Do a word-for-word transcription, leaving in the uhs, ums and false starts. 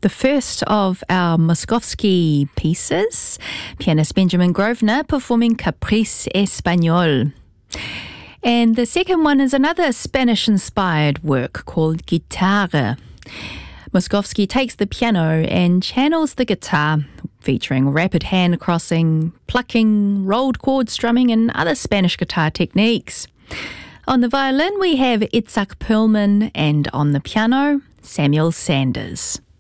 the first of our Moskowski pieces, pianist Benjamin Grosvenor performing Caprice Espagnol. And the second one is another Spanish-inspired work called Guitarra. Moskowski takes the piano and channels the guitar, featuring rapid hand crossing, plucking, rolled chord strumming and other Spanish guitar techniques. On the violin we have Itzhak Perlman and on the piano, Samuel Sanders.